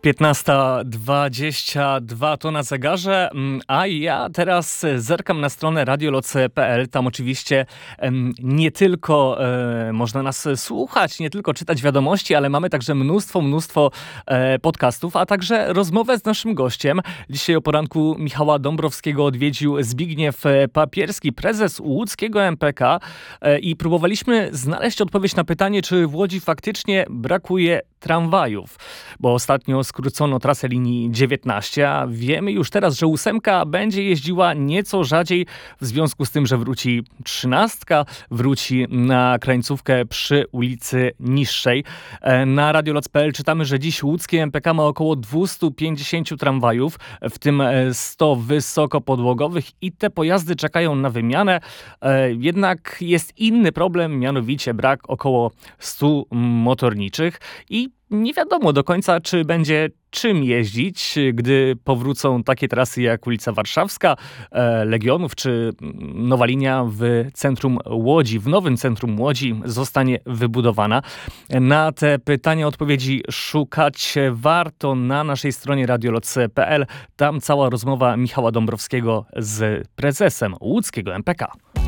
15:22 to na zegarze, a ja teraz zerkam na stronę radioloc.pl. Tam oczywiście nie tylko można nas słuchać, nie tylko czytać wiadomości, ale mamy także mnóstwo podcastów, a także rozmowę z naszym gościem. Dzisiaj o poranku Michała Dąbrowskiego odwiedził Zbigniew Papierski, prezes łódzkiego MPK, i próbowaliśmy znaleźć odpowiedź na pytanie, czy w Łodzi faktycznie brakuje tramwajów, bo ostatnio skrócono trasę linii 19, a wiemy już teraz, że 8 będzie jeździła nieco rzadziej w związku z tym, że wróci 13, wróci na krańcówkę przy ulicy Niższej. Na radioloc.pl czytamy, że dziś łódzkie MPK ma około 250 tramwajów, w tym 100 wysokopodłogowych i te pojazdy czekają na wymianę. Jednak jest inny problem, mianowicie brak około 100 motorniczych i nie wiadomo do końca, czy będzie czym jeździć, gdy powrócą takie trasy jak ulica Warszawska, Legionów, czy nowa linia w centrum Łodzi, w nowym centrum Łodzi zostanie wybudowana. Na te pytania odpowiedzi szukać warto na naszej stronie radioloc.pl. Tam cała rozmowa Michała Dąbrowskiego z prezesem łódzkiego MPK.